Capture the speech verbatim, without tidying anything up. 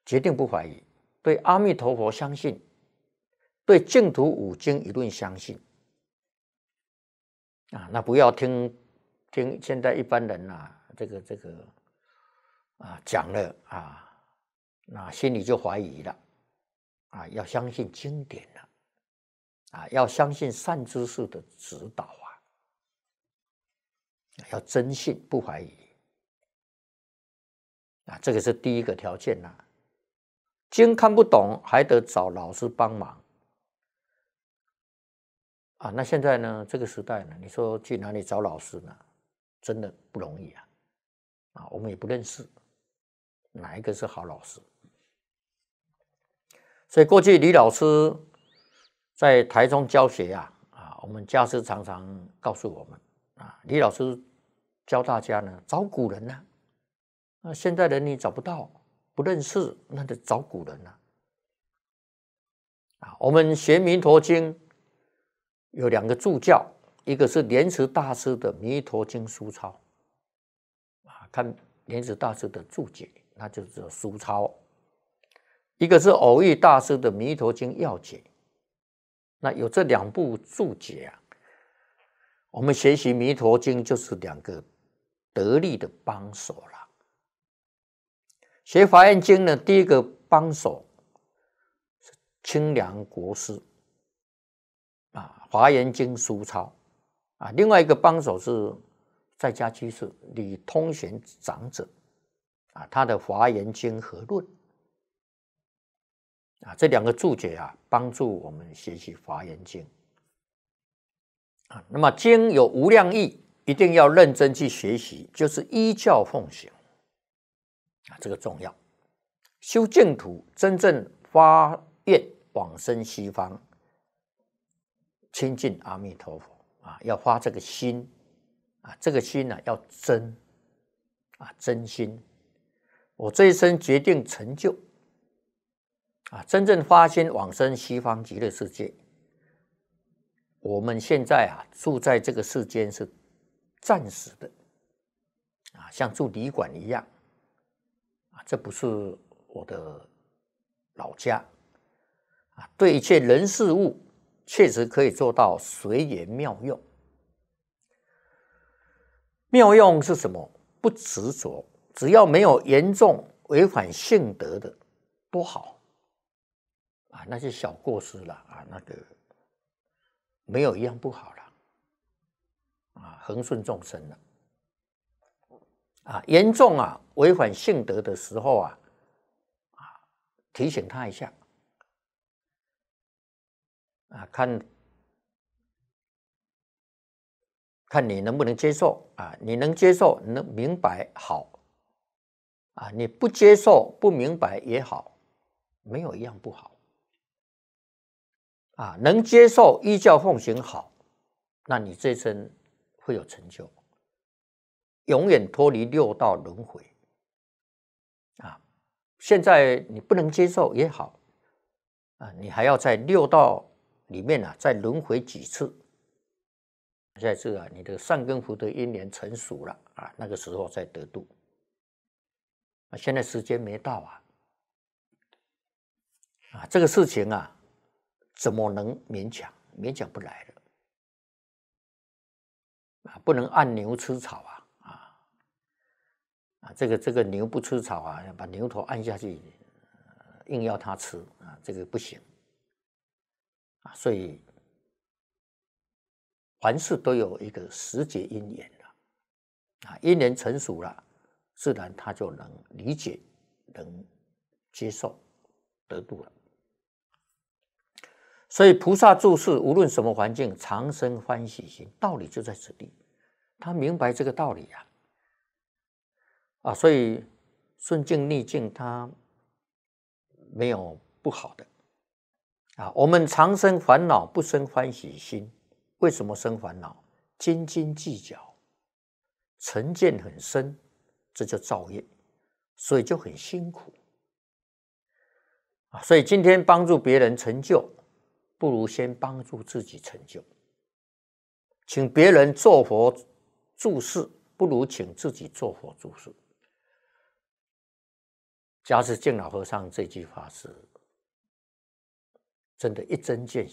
决定不怀疑，对阿弥陀佛相信，对净土五经一论相信啊，那不要听听现在一般人啊，这个这个啊讲了啊，那心里就怀疑了啊，要相信经典了啊，要相信善知识的指导啊，要真信不怀疑啊，这个是第一个条件呐、啊。经看不懂还得找老师帮忙啊！那现在呢？这个时代呢？你说去哪里找老师呢？真的不容易啊！啊，我们也不认识哪一个是好老师。所以过去李老师在台中教学啊，啊，我们家师常常告诉我们啊，李老师教大家呢找古人呢、啊，那现在人你找不到。不认识，那得找古人啊！啊，我们学《弥陀经》有两个注教，一个是莲池大师的《弥陀经疏钞》啊，看莲池大师的注解，那就是疏钞；一个是偶益大师的《弥陀经要解》。那有这两部注解啊，我们学习《弥陀经》就是两个得力的帮手了。学《华严经》呢，第一个帮手是清凉国师啊，《华严经疏钞》啊，另外一个帮手是在家居士李通玄长者啊，他的《华严经合论》啊，这两个注解啊，帮助我们学习《华严经》啊。那么经有无量义，一定要认真去学习，就是依教奉行。啊，这个重要。修净土，真正发愿往生西方，亲近阿弥陀佛啊，要发这个心啊，这个心呢、啊、要真啊，真心。我这一生决定成就啊，真正发心往生西方极乐世界。我们现在啊，住在这个世间是暂时的啊，像住旅馆一样。这不是我的老家啊！对一切人事物，确实可以做到随缘妙用。妙用是什么？不执着，只要没有严重违反性德的，多好啊！那些小过失了啊，那个没有一样不好了啊，恒顺众生了。啊，严重啊，违反性德的时候啊，啊，提醒他一下，啊，看看你能不能接受啊？你能接受，能明白好，啊，你不接受不明白也好，没有一样不好，啊，能接受依教奉行好，那你这一生会有成就。永远脱离六道轮回啊！现在你不能接受也好啊，你还要在六道里面啊，再轮回几次。下一次啊，你的善根福德因缘成熟了啊，那个时候再得度。啊，现在时间没到啊，啊，这个事情啊，怎么能勉强？勉强不来了啊，不能按牛吃草啊。啊，这个这个牛不吃草啊，把牛头按下去，硬要它吃啊，这个不行啊。所以凡事都有一个时节因缘的啊，因缘成熟了，自然他就能理解、能接受、得度了。所以菩萨住世，无论什么环境，常生欢喜心，道理就在此地。他明白这个道理呀、啊。啊，所以顺境逆境它没有不好的啊。我们常生烦恼，不生欢喜心。为什么生烦恼？斤斤计较，成见很深，这叫造业，所以就很辛苦啊。所以今天帮助别人成就，不如先帮助自己成就。请别人做佛住世，不如请自己做佛住世。 加持净老和尚这句话是真的一针见